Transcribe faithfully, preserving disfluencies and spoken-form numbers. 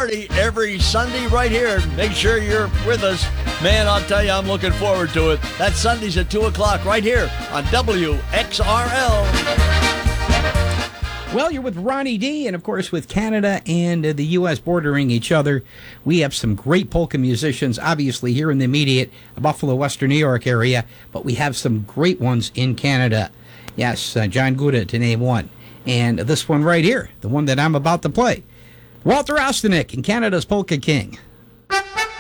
party every Sunday right here. Make sure you're with us. Man, I'll tell you, I'm looking forward to it. That's Sundays at two o'clock right here on W X R L. Well, you're with Ronnie D, and of course with Canada and uh, the U S bordering each other, we have some great polka musicians, obviously here in the immediate Buffalo, Western New York area, but we have some great ones in Canada. Yes, uh, John Gouda to name one. And this one right here, the one that I'm about to play. Walter Ostanek and Canada's Polka King.